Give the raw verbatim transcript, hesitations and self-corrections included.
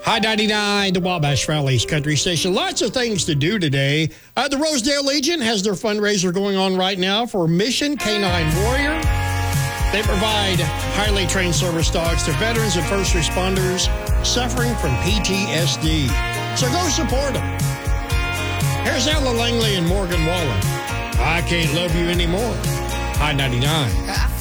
High ninety-nine, the Wabash Valley's country station. Lots of things to do today. Uh, the Rosedale Legion has their fundraiser going on right now for Mission Canine Warrior. They provide highly trained service dogs to veterans and first responders suffering from P T S D. So go support them. Here's Ella Langley and Morgan Wallen. I Can't Love You Anymore. High ninety-nine.